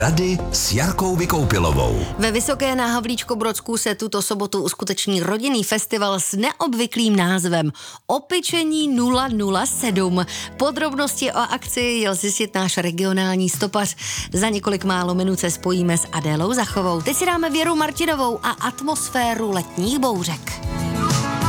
Rady s Jarkou Vykoupilovou. Ve Vysoké na Havlíčkobrodsku se tuto sobotu uskuteční rodinný festival s neobvyklým názvem Opečení 007. Podrobnosti o akci jel zjistit náš regionální stopař. Za několik málo minut se spojíme s Adélou Zachovou. Teď si dáme Věru Martinovou a atmosféru letních bouřek.